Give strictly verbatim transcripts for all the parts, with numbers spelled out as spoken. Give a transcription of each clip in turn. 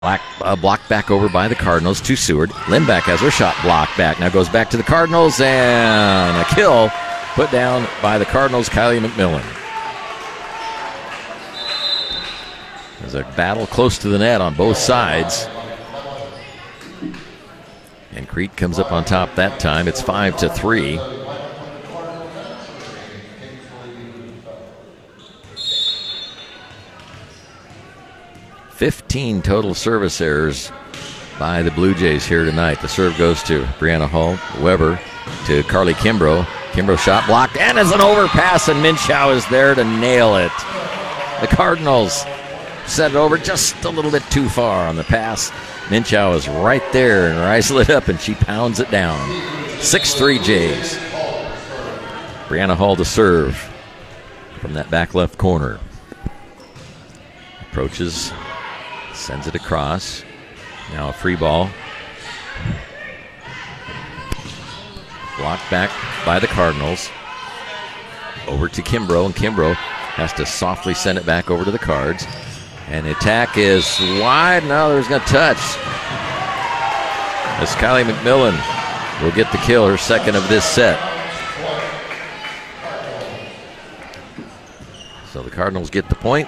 Black, uh, blocked back over by the Cardinals to Seward. Lindback has her shot blocked back. Now goes back to the Cardinals, and a kill put down by the Cardinals, Kylie McMillan. There's a battle close to the net on both sides. And Crete comes up on top that time. It's five to three. fifteen total service errors by the Blue Jays here tonight. The serve goes to Brianna Hall. Weber to Carly Kimbrough. Kimbrough shot blocked, and it's an overpass, and Minshew is there to nail it. The Cardinals set it over just a little bit too far on the pass. Minshew is right there, and her eyes lit up, and she pounds it down. six three Jays. Brianna Hall to serve from that back left corner. Approaches. Sends it across. Now a free ball. Blocked back by the Cardinals. Over to Kimbrough, and Kimbrough has to softly send it back over to the Cards. And the attack is wide. No, there's no touch. As Kylie McMillan will get the kill, her second of this set. So the Cardinals get the point.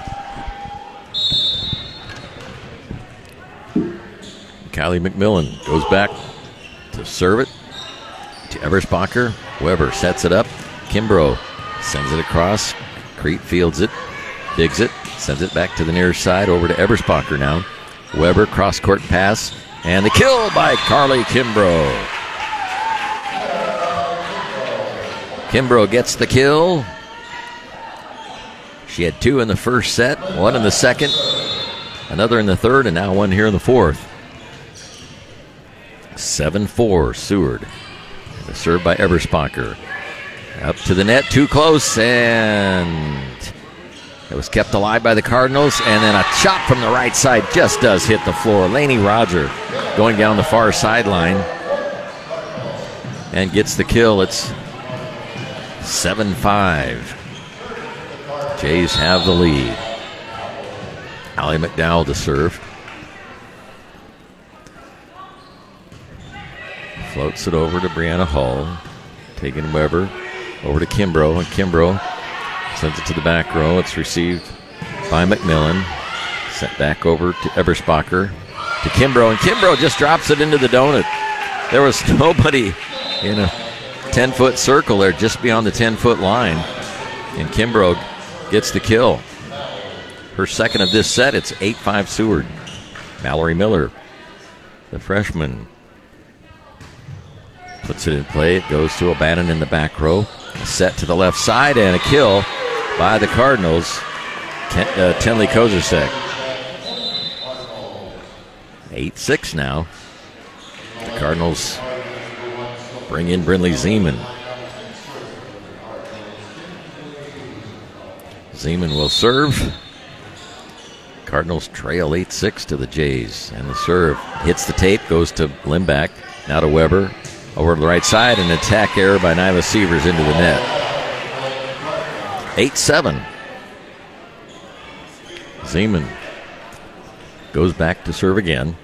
Kylie McMillan goes back to serve it to Eberspacher. Weber sets it up. Kimbrough sends it across. Crete fields it, digs it, sends it back to the near side over to Eberspacher now. Weber cross-court pass, and the kill by Carly Kimbrough. Kimbrough gets the kill. She had two in the first set, one in the second, another in the third, and now one here in the fourth. seven four, Seward. The serve by Eberspacher. Up to the net, too close, and it was kept alive by the Cardinals, and then a shot from the right side just does hit the floor. Lainey Roger going down the far sideline and gets the kill. It's seven five. Jays have the lead. Allie McDowell to serve. Floats it over to Brianna Hall. Taking Weber over to Kimbrough, and Kimbrough sends it to the back row. It's received by McMillan. Sent back over to Eberspacher. To Kimbrough, and Kimbrough just drops it into the donut. There was nobody in a ten-foot circle there, just beyond the ten-foot line. And Kimbrough gets the kill. Her second of this set. It's eight five Seward. Mallory Miller, the freshman, puts it in play. It goes to O'Bannon in the back row. A set to the left side, and a kill by the Cardinals. Ten, uh, Tenley Kozasek. eight six now. The Cardinals bring in Brinley Zeman. Zeman will serve. Cardinals trail eight six to the Jays. And the serve hits the tape, goes to Lindback. Now to Weber. Over to the right side, an attack error by Nyla Sievers into the net. eight seven. Zeman goes back to serve again.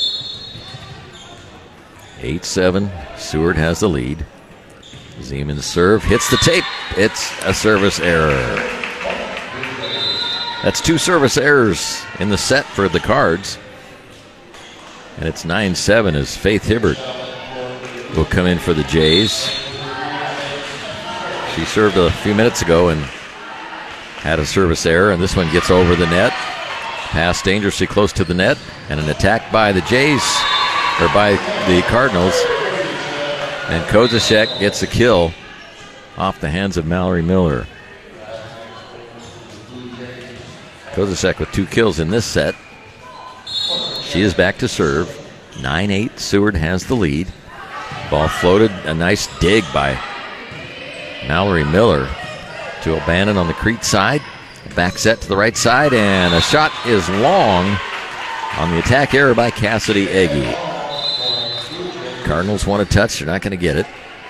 eight seven. Seward has the lead. Zeman's serve hits the tape. It's a service error. That's two service errors in the set for the Cards. And it's nine seven as Faith Hibbert will come in for the Jays. She served a few minutes ago and had a service error, and this one gets over the net. Pass dangerously close to the net, and an attack by the Jays, or by the Cardinals. And Kozasek gets a kill off the hands of Mallory Miller. Kozasek with two kills in this set. She is back to serve. nine eight, Seward has the lead. Ball floated, a nice dig by Mallory Miller to O'Bannon on the Crete side. Back set to the right side, and a shot is long on the attack error by Cassidy Egge. Cardinals want a touch, they're not going to get it.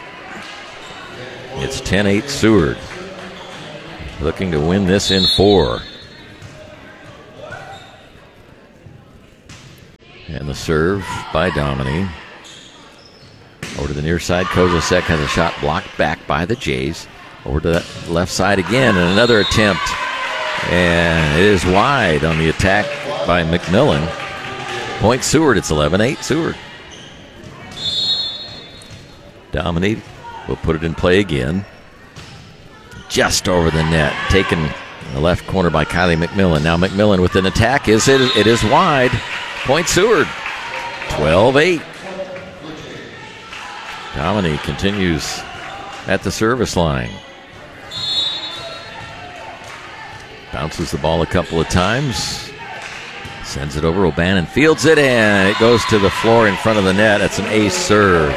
It's ten eight Seward, looking to win this in four. And the serve by Domini. Over to the near side. Kozasek has a shot blocked back by the Jays. Over to the left side again, and another attempt. And it is wide on the attack by McMillan. Point Seward. It's eleven eight Seward. Domini will put it in play again. Just over the net. Taken in the left corner by Kylie McMillan. Now McMillan with an attack. Is it? It is wide. Point Seward. twelve eight. Domini continues at the service line. Bounces the ball a couple of times. Sends it over. O'Bannon fields it, and it goes to the floor in front of the net. It's an ace serve.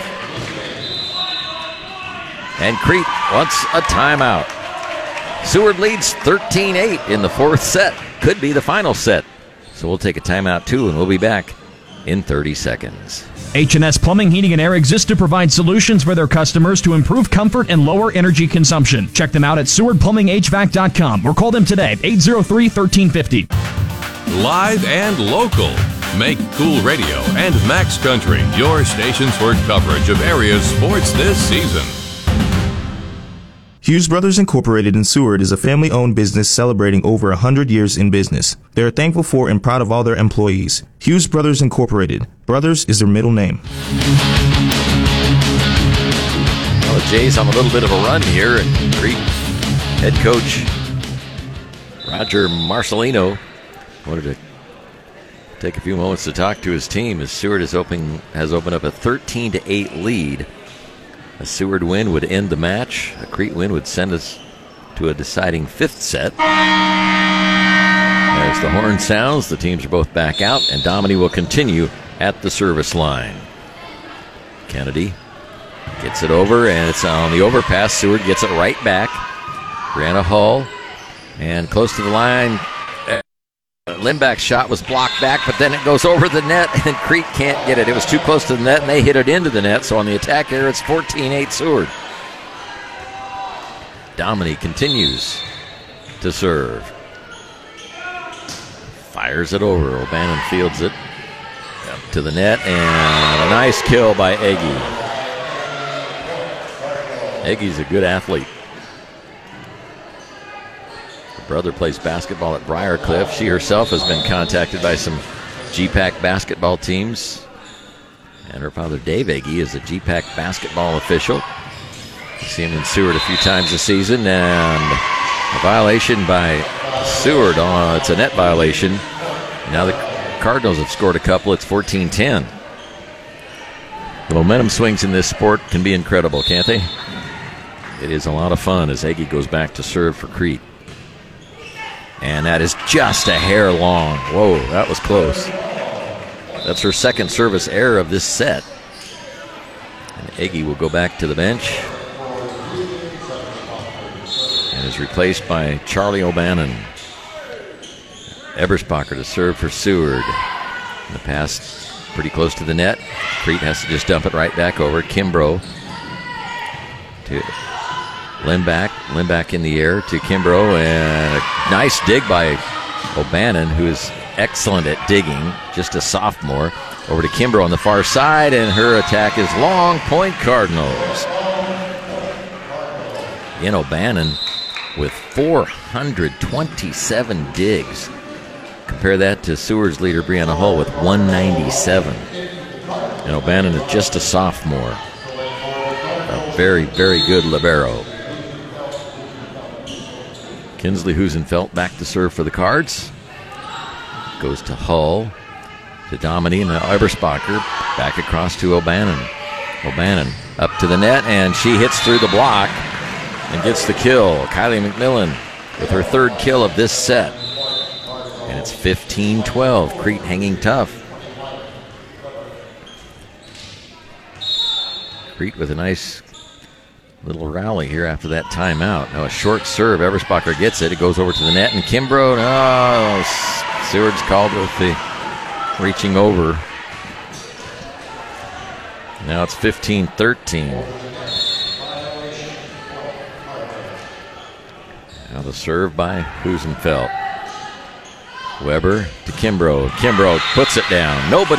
And Crete wants a timeout. Seward leads thirteen eight in the fourth set. Could be the final set. So we'll take a timeout too, and we'll be back in thirty seconds. H and S Plumbing, Heating, and Air exists to provide solutions for their customers to improve comfort and lower energy consumption. Check them out at Seward Plumbing H V A C dot com or call them today, eight zero three, one three five zero. Live and local. Make Cool Radio and Max Country your stations for coverage of area sports this season. Hughes Brothers Incorporated in Seward is a family-owned business celebrating over one hundred years in business. They are thankful for and proud of all their employees. Hughes Brothers Incorporated. Brothers is their middle name. Well, the Jays on a little bit of a run here, and Crete head coach Roger Marcelino wanted to take a few moments to talk to his team as Seward is opening, has opened up a thirteen to eight lead. A Seward win would end the match. A Crete win would send us to a deciding fifth set. As the horn sounds, the teams are both back out, and Domini will continue at the service line. Kennedy gets it over, and it's on the overpass. Seward gets it right back. Brianna Hull, and close to the line. Lindback's shot was blocked back, but then it goes over the net, and Crete can't get it. It was too close to the net, and they hit it into the net. So on the attack here, it's fourteen eight Seward. Domini continues to serve. Fires it over. O'Bannon fields it up to the net, and a nice kill by Eggy. Eggy's a good athlete. Brother plays basketball at Briarcliff. She herself has been contacted by some G PAC basketball teams. And her father, Dave Eggy, is a G PAC basketball official. You see him in Seward a few times this season. And a violation by Seward. Oh, it's a net violation. Now the Cardinals have scored a couple. It's fourteen ten. The momentum swings in this sport can be incredible, can't they? It is a lot of fun as Eggy goes back to serve for Crete. And that is just a hair long. Whoa, that was close. That's her second service error of this set. And Eggy will go back to the bench. And is replaced by Charlie O'Bannon. Eberspacher to serve for Seward. And the pass pretty close to the net. Crete has to just dump it right back over. Kimbrough to Lindback, Lindback in the air to Kimbrough, and a nice dig by O'Bannon, who is excellent at digging, just a sophomore. Over to Kimbrough on the far side, and her attack is long. Point Cardinals. Ian O'Bannon with four hundred twenty-seven digs. Compare that to Seward's leader, Brianna Hull, with one ninety-seven. And O'Bannon is just a sophomore. A very, very good libero. Kinsley Husenfeld back to serve for the Cards. Goes to Hull, to Domini, and Eberspacher back across to O'Bannon. O'Bannon up to the net, and she hits through the block and gets the kill. Kylie McMillan with her third kill of this set. And it's fifteen twelve. Crete hanging tough. Crete with a nice little rally here after that timeout. Now a short serve. Eberspacher gets it. It goes over to the net, and Kimbrough, no, Seward's called with the reaching over. Now it's fifteen thirteen. Now the serve by Husenfeld. Weber to Kimbrough. Kimbrough puts it down. Nobody